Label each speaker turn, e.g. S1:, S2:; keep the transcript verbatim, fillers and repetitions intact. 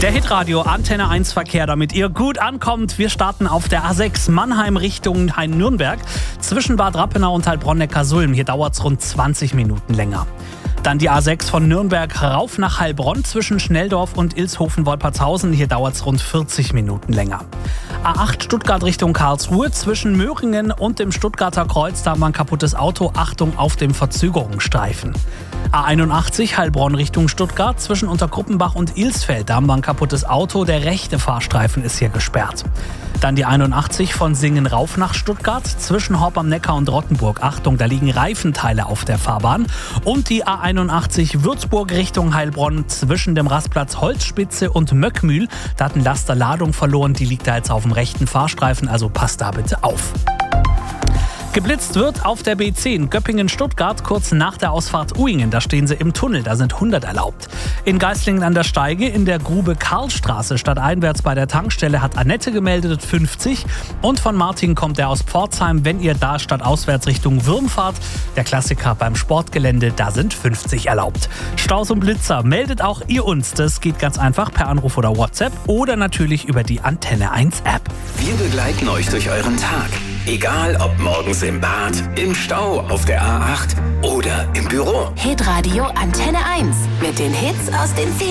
S1: Der Hitradio Antenne eins Verkehr, damit ihr gut ankommt. Wir starten auf der A sechs Mannheim Richtung Nürnberg. Zwischen Bad Rappenau und Heilbronn-Neckarsulm. Hier dauert es rund zwanzig Minuten länger. Dann die A sechs von Nürnberg rauf nach Heilbronn zwischen Schnelldorf und Ilshofen-Wolpertshausen. Hier dauert es rund vierzig Minuten länger. A acht Stuttgart Richtung Karlsruhe zwischen Möhringen und dem Stuttgarter Kreuz. Da haben wir ein kaputtes Auto. Achtung auf dem Verzögerungsstreifen. A einundachtzig Heilbronn Richtung Stuttgart zwischen Untergruppenbach und Ilsfeld. Da haben wir ein kaputtes Auto. Der rechte Fahrstreifen ist hier gesperrt. Dann die einundachtzig von Singen rauf nach Stuttgart zwischen Horb am Neckar und Rottenburg. Achtung, da liegen Reifenteile auf der Fahrbahn. Und die A einundachtzig Würzburg Richtung Heilbronn zwischen dem Rastplatz Holzspitze und Möckmühl. Da hat ein Laster Ladung verloren, die liegt da jetzt auf dem rechten Fahrstreifen, also passt da bitte auf. Geblitzt wird auf der B zehn Göppingen-Stuttgart kurz nach der Ausfahrt Uingen. Da stehen sie im Tunnel, da sind hundert erlaubt. In Geislingen an der Steige in der Grube Karlstraße stadteinwärts bei der Tankstelle hat Annette gemeldet fünfzig. Und von Martin kommt er aus Pforzheim, wenn ihr da stadtauswärts Richtung Würm fahrt. Der Klassiker beim Sportgelände, da sind fünfzig erlaubt. Staus und Blitzer, meldet auch ihr uns. Das geht ganz einfach per Anruf oder WhatsApp oder natürlich über die Antenne eins App.
S2: Wir begleiten euch durch euren Tag. Egal ob morgens im Bad, im Stau, auf der A acht oder im Büro.
S3: Hitradio Antenne eins mit den Hits aus den